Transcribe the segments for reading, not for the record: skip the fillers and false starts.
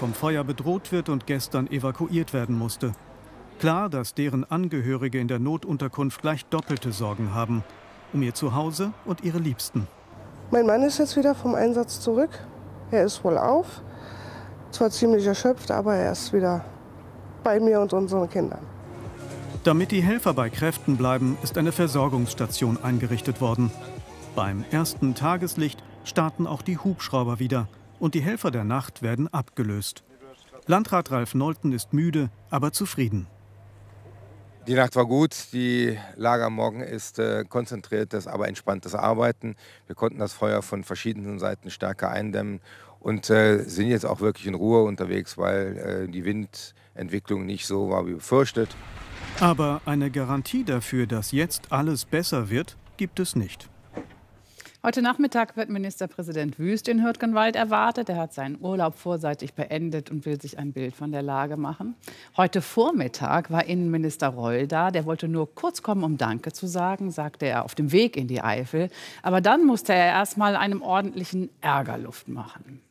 vom Feuer bedroht wird und gestern evakuiert werden musste. Klar, dass deren Angehörige in der Notunterkunft gleich doppelte Sorgen haben. Um ihr Zuhause und ihre Liebsten. Mein Mann ist jetzt wieder vom Einsatz zurück. Er ist wohl auf. Zwar ziemlich erschöpft, aber er ist wieder bei mir und unseren Kindern. Damit die Helfer bei Kräften bleiben, ist eine Versorgungsstation eingerichtet worden. Beim ersten Tageslicht starten auch die Hubschrauber wieder und die Helfer der Nacht werden abgelöst. Landrat Ralf Nolten ist müde, aber zufrieden. Die Nacht war gut, die Lage am Morgen ist konzentriertes, aber entspanntes Arbeiten. Wir konnten das Feuer von verschiedenen Seiten stärker eindämmen und sind jetzt auch wirklich in Ruhe unterwegs, weil die Windentwicklung nicht so war wie befürchtet. Aber eine Garantie dafür, dass jetzt alles besser wird, gibt es nicht. Heute Nachmittag wird Ministerpräsident Wüst in Hürtgenwald erwartet. Er hat seinen Urlaub vorzeitig beendet und will sich ein Bild von der Lage machen. Heute Vormittag war Innenminister Reul da. Der wollte nur kurz kommen, um Danke zu sagen, sagte er auf dem Weg in die Eifel. Aber dann musste er erst mal einem ordentlichen Ärger Luft machen.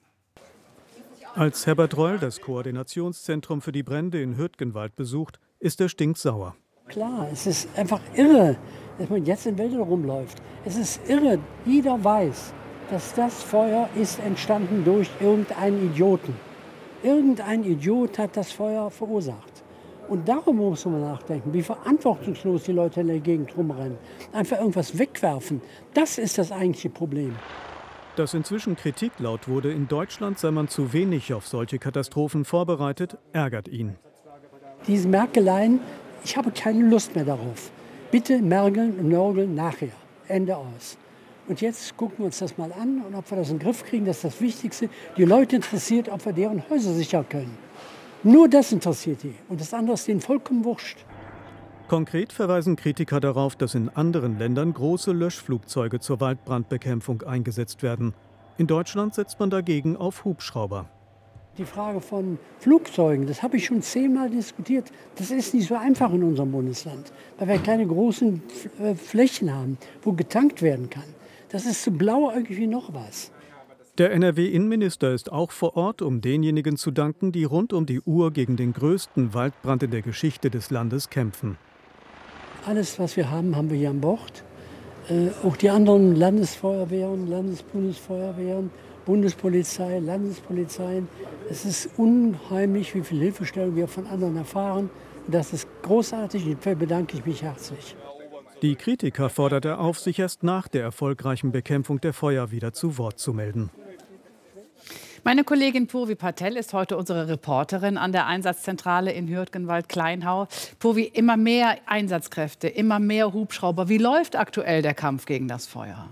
Als Herbert Reul das Koordinationszentrum für die Brände in Hürtgenwald besucht, ist er stinksauer. Klar, es ist einfach irre, dass man jetzt in Wäldern rumläuft. Es ist irre, jeder weiß, dass das Feuer ist entstanden durch irgendeinen Idioten. Irgendein Idiot hat das Feuer verursacht. Und darum muss man nachdenken, wie verantwortungslos die Leute in der Gegend rumrennen. Einfach irgendwas wegwerfen, das ist das eigentliche Problem. Dass inzwischen Kritik laut wurde, in Deutschland sei man zu wenig auf solche Katastrophen vorbereitet, ärgert ihn. Diese Merkeleien, ich habe keine Lust mehr darauf. Bitte mergeln und nörgeln nachher. Ende aus. Und jetzt gucken wir uns das mal an und ob wir das in den Griff kriegen, das ist das Wichtigste. Die Leute interessiert, ob wir deren Häuser sichern können. Nur das interessiert die. Und das andere ist denen vollkommen wurscht. Konkret verweisen Kritiker darauf, dass in anderen Ländern große Löschflugzeuge zur Waldbrandbekämpfung eingesetzt werden. In Deutschland setzt man dagegen auf Hubschrauber. Die Frage von Flugzeugen, das habe ich schon 10-mal diskutiert. Das ist nicht so einfach in unserem Bundesland, weil wir keine großen Flächen haben, wo getankt werden kann. Das ist so blauäugig wie noch was. Der NRW-Innenminister ist auch vor Ort, um denjenigen zu danken, die rund um die Uhr gegen den größten Waldbrand in der Geschichte des Landes kämpfen. Alles, was wir haben, haben wir hier an Bord. Auch die anderen Landesfeuerwehren, Landesbundesfeuerwehren, Bundespolizei, Landespolizeien. Es ist unheimlich, wie viel Hilfestellung wir von anderen erfahren. Und das ist großartig und dafür bedanke ich mich herzlich. Die Kritiker fordert er auf, sich erst nach der erfolgreichen Bekämpfung der Feuer wieder zu Wort zu melden. Meine Kollegin Purvi Patel ist heute unsere Reporterin an der Einsatzzentrale in Hürtgenwald-Kleinhau. Purvi, immer mehr Einsatzkräfte, immer mehr Hubschrauber. Wie läuft aktuell der Kampf gegen das Feuer?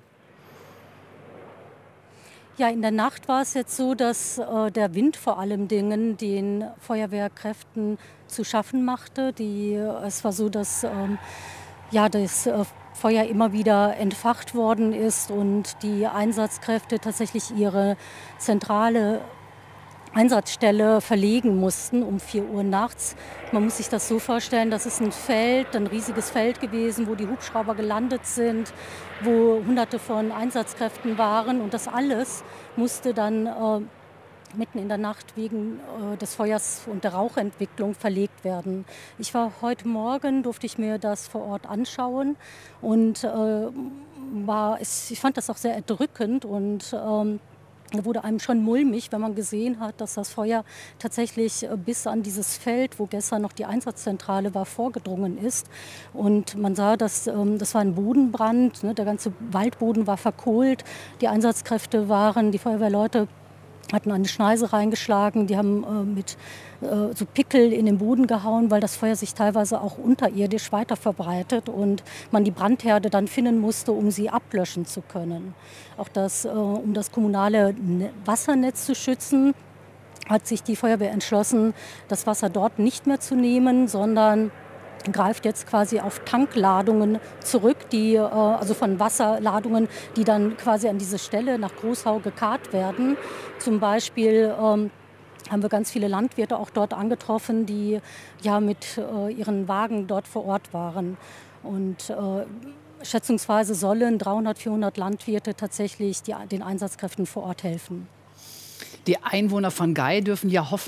Ja, in der Nacht war es jetzt so, dass der Wind vor allem den Feuerwehrkräften zu schaffen machte. Es war so, dass das Feuer immer wieder entfacht worden ist und die Einsatzkräfte tatsächlich ihre zentrale Einsatzstelle verlegen mussten um 4 Uhr nachts. Man muss sich das so vorstellen, das ist ein riesiges Feld gewesen, wo die Hubschrauber gelandet sind, wo Hunderte von Einsatzkräften waren. Und das alles musste dann mitten in der Nacht wegen des Feuers und der Rauchentwicklung verlegt werden. Heute Morgen durfte ich mir das vor Ort anschauen und ich fand das auch sehr erdrückend und da wurde einem schon mulmig, wenn man gesehen hat, dass das Feuer tatsächlich bis an dieses Feld, wo gestern noch die Einsatzzentrale war, vorgedrungen ist. Und man sah, das war ein Bodenbrand, ne? Der ganze Waldboden war verkohlt. Die die Feuerwehrleute hatten eine Schneise reingeschlagen, die haben mit so Pickel in den Boden gehauen, weil das Feuer sich teilweise auch unterirdisch weiter verbreitet und man die Brandherde dann finden musste, um sie ablöschen zu können. Auch um das kommunale Wassernetz zu schützen, hat sich die Feuerwehr entschlossen, das Wasser dort nicht mehr zu nehmen, sondern greift jetzt quasi auf Tankladungen zurück, also von Wasserladungen, die dann quasi an diese Stelle nach Großhau gekarrt werden. Zum Beispiel haben wir ganz viele Landwirte auch dort angetroffen, die ja mit ihren Wagen dort vor Ort waren. Und schätzungsweise sollen 300, 400 Landwirte tatsächlich den Einsatzkräften vor Ort helfen. Die Einwohner von Gay dürfen ja hoffen,